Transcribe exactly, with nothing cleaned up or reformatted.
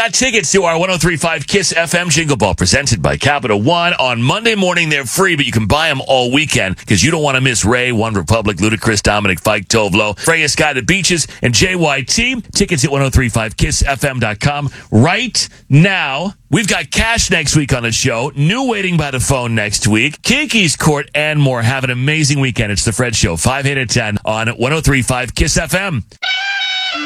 got tickets to our one oh three point five KISS F M Jingle Ball presented by Capital One. On Monday morning, they're free, but you can buy them all weekend because you don't want to miss Ray, One Republic, Ludacris, Dominic Fike, Tovlo, Freya Sky the Beaches, and J Y T. Tickets at ten thirty-five kiss f m dot com. Right now, we've got Cash next week on the show, New Waiting by the Phone next week, Kiki's Court, and more. Have an amazing weekend. It's The Fred Show, five eight to ten on one oh three point five KISS F M.